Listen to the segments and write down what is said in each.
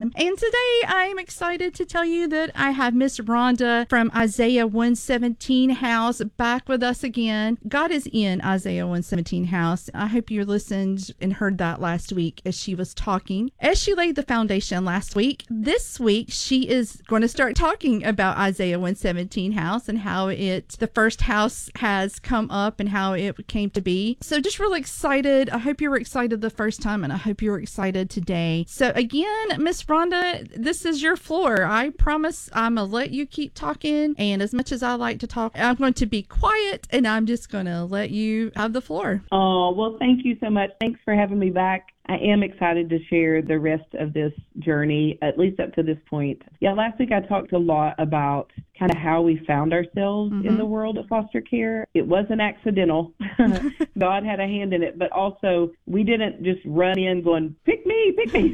And today I'm excited to tell you that I have Miss Rhonda from Isaiah 117 House back with us again. God is in Isaiah 117 House. I hope you listened and heard that last week as she was talking. As she laid the foundation last week, this week she is going to start talking about Isaiah 117 House and how the first house has come up and how it came to be. So just really excited. I hope you were excited the first time, and I hope you were excited today. So again, Miss Rhonda, this is your floor. I promise I'm going to let you keep talking, and as much as I like to talk, I'm going to be quiet, and I'm just going to let you have the floor. Oh, well, thank you so much. Thanks for having me back. I am excited to share the rest of this journey, at least up to this point. Yeah, last week I talked a lot about kind of how we found ourselves in the world of foster care. It wasn't accidental. God had a hand in it, but also we didn't just run in going, pick me, pick me.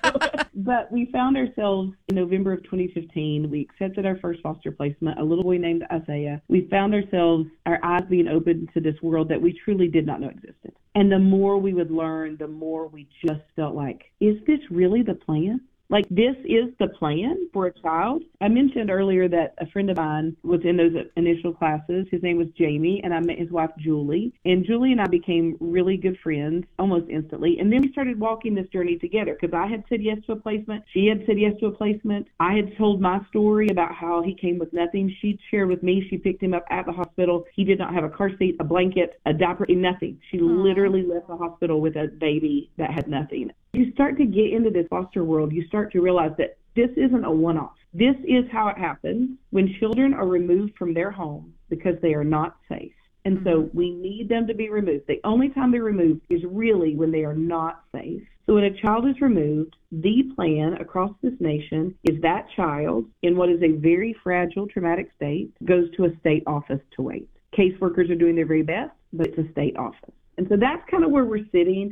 But we found ourselves in November of 2015. We accepted our first foster placement, a little boy named Isaiah. We found ourselves, our eyes being opened to this world that we truly did not know existed. And the more we would learn, the more we just felt like, is this really the plan? Like, this is the plan for a child? I mentioned earlier that a friend of mine was in those initial classes. His name was Jamie, and I met his wife, Julie. And Julie and I became really good friends almost instantly. And then we started walking this journey together because I had said yes to a placement. She had said yes to a placement. I had told my story about how he came with nothing. She shared with me. She picked him up at the hospital. He did not have a car seat, a blanket, a diaper, nothing. She literally left the hospital with a baby that had nothing. You start to get into this foster world, you start to realize that this isn't a one-off. This is how it happens when children are removed from their home because they are not safe. And so we need them to be removed. The only time they're removed is really when they are not safe. So when a child is removed, the plan across this nation is that child, in what is a very fragile, traumatic state, goes to a state office to wait. Caseworkers are doing their very best, but it's a state office. And so that's kind of where we're sitting.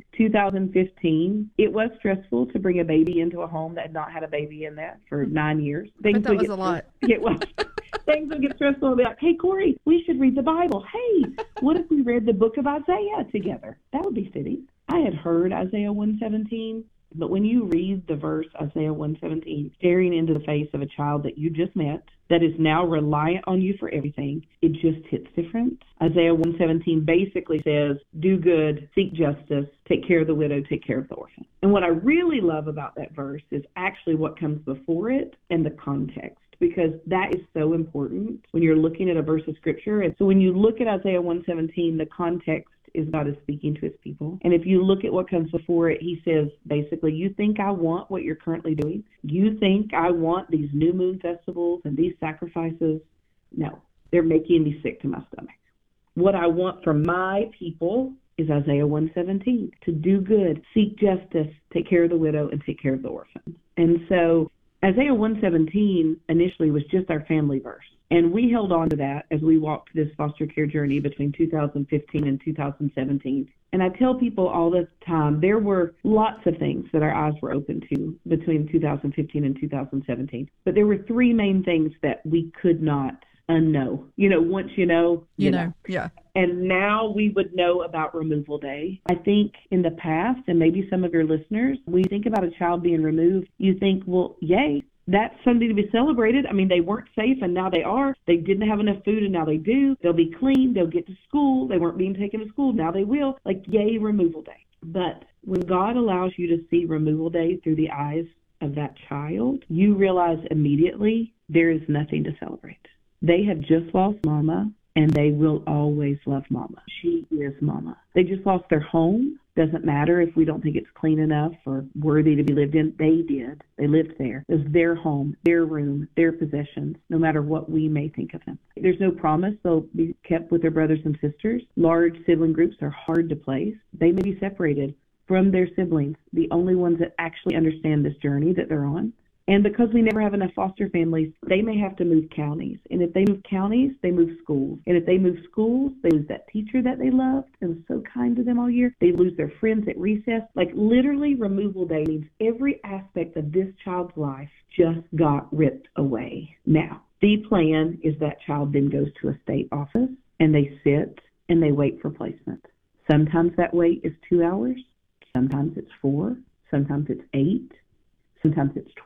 2015, it was stressful to bring a baby into a home that had not had a baby in that for 9 years. But that was a lot. It was. Things would get stressful. They'll be like, hey, Corey, we should read the Bible. Hey, what if we read the book of Isaiah together? That would be fitting. I had heard Isaiah 117, but when you read the verse, Isaiah 117, staring into the face of a child that you just met, that is now reliant on you for everything, it just hits different. Isaiah 117 basically says, do good, seek justice, take care of the widow, take care of the orphan. And what I really love about that verse is actually what comes before it and the context, because that is so important when you're looking at a verse of Scripture. And so when you look at Isaiah 117, the context is God is speaking to his people. And if you look at what comes before it, he says, basically, you think I want what you're currently doing? You think I want these new moon festivals and these sacrifices? No, they're making me sick to my stomach. What I want for my people is Isaiah 117, to do good, seek justice, take care of the widow, and take care of the orphan. And so Isaiah 117 initially was just our family verse. And we held on to that as we walked this foster care journey between 2015 and 2017. And I tell people all the time, there were lots of things that our eyes were open to between 2015 and 2017. But there were three main things that we could not unknow. You know, once you know. Yeah. And now we would know about Removal Day. I think in the past, and maybe some of your listeners, when you think about a child being removed, you think, well, yay. That's something to be celebrated. I mean, they weren't safe, and now they are. They didn't have enough food, and now they do. They'll be clean. They'll get to school. They weren't being taken to school. Now they will. Like, yay, Removal Day. But when God allows you to see Removal Day through the eyes of that child, you realize immediately there is nothing to celebrate. They have just lost Mama, and they will always love Mama. She is Mama. They just lost their home. Doesn't matter if we don't think it's clean enough or worthy to be lived in. They did. They lived there. It was their home, their room, their possessions, no matter what we may think of them. There's no promise they'll be kept with their brothers and sisters. Large sibling groups are hard to place. They may be separated from their siblings, the only ones that actually understand this journey that they're on. And because we never have enough foster families, they may have to move counties. And if they move counties, they move schools. And if they move schools, they lose that teacher that they loved and was so kind to them all year. They lose their friends at recess. Like, literally, Removal Day means every aspect of this child's life just got ripped away. Now, the plan is that child then goes to a state office, and they sit and they wait for placement. Sometimes that wait is 2 hours. Sometimes it's 4. Sometimes it's 8. Sometimes it's